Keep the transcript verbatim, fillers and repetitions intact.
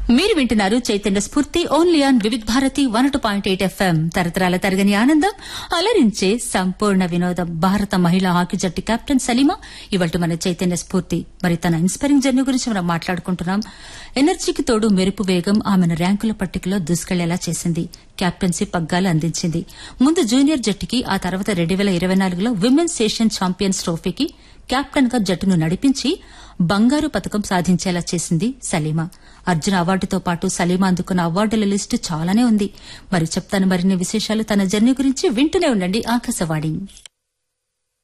మీరు వింటున్నారు చైతన్య స్ఫూర్తి only on Vividh Bharati one two point eight FM తరతరాల తరగని ఆనందం అలరించే సంపూర్ణ వినోదం. భారత మహిళా హాకీ జట్టు కెప్టెన్ సలీమా ఇవాళ మన చైతన్య స్ఫూర్తి. మరి తన ఇన్స్పైరింగ్ జర్నీ గురించి మనం మాట్లాడుకుంటున్నాం. ఎనర్జీకి తోడు మెరుపు వేగం ఆమెను ర్యాంకుల పట్టికలో దూసుకెళ్లేలా చేసింది. కెప్టెన్సీ పగ్గాలు అందించింది. ముందు జూనియర్ జట్టుకి, ఆ తర్వాత రెండు వేల ఇరవై నాలుగులో విమెన్స్ ఏషియన్ ఛాంపియన్స్ ట్రోఫీకి కెప్టెన్ గా జట్టును నడిపించి బంగారు పతకం సాధించేలా చేసింది సలీమా. అర్జున అవార్డుతో పాటు సలీమా అందుకున్న అవార్డుల లిస్టు చాలానే ఉంది. మరి చెప్తాను మరిన్ని విశేషాలు తన జర్నీ గురించి. వింటూనే ఉండండి ఆకాశవాణి.